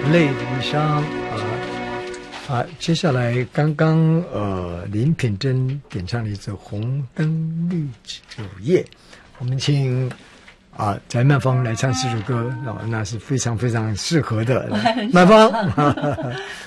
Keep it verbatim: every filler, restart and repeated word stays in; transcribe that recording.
泪的衣裳啊啊！接下来刚刚呃林品珍点唱了一首《红灯绿酒夜》，我们请啊翟曼芳来唱这首歌，哦，那是非常非常适合的。曼芳。